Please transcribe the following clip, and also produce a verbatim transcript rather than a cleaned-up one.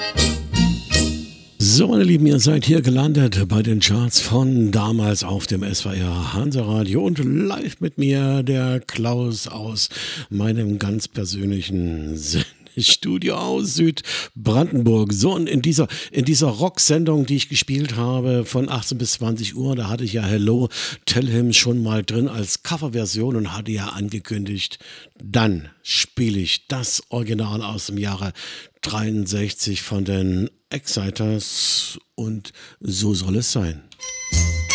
So, meine Lieben, ihr seid hier gelandet bei den Charts von damals auf dem S W R Hansa-Radio und live mit mir der Klaus aus meinem ganz persönlichen Studio aus Südbrandenburg. So, und in dieser, in dieser Rocksendung, die ich gespielt habe, von achtzehn bis zwanzig Uhr, da hatte ich ja Hello, Tell Him schon mal drin als Coverversion und hatte ja angekündigt, dann spiele ich das Original aus dem Jahre dreiundsechzig von den Exciters und so soll es sein.